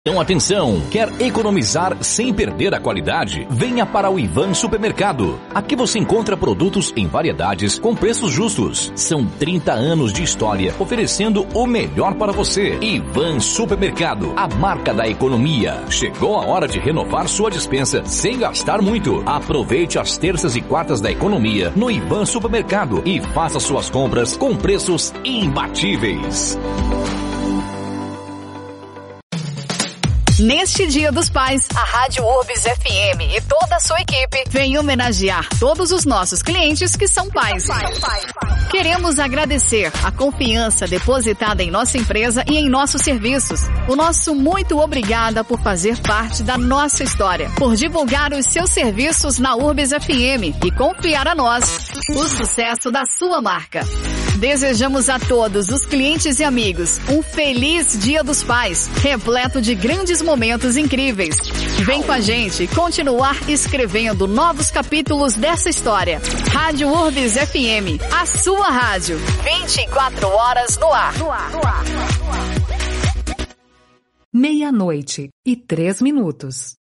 Então atenção, quer economizar sem perder a qualidade? Venha para o Ivan Supermercado. Aqui você encontra produtos em variedades com preços justos. São 30 anos de história oferecendo o melhor para você. Ivan Supermercado, a marca da economia. Chegou a hora de renovar sua despensa sem gastar muito. Aproveite as terças e quartas da economia no Ivan Supermercado e faça suas compras com preços imbatíveis. Neste Dia dos Pais, a Rádio Urbs FM e toda a sua equipe vem homenagear todos os nossos clientes que são pais. Queremos agradecer a confiança depositada em nossa empresa e em nossos serviços. O nosso muito obrigada por fazer parte da nossa história, por divulgar os seus serviços na Urbs FM e confiar a nós o sucesso da sua marca. Desejamos a todos os clientes e amigos um feliz Dia dos Pais, repleto de grandes momentos incríveis. Vem com a gente continuar escrevendo novos capítulos dessa história. Rádio Urbs FM, a sua rádio. 24 horas no ar. 00:03.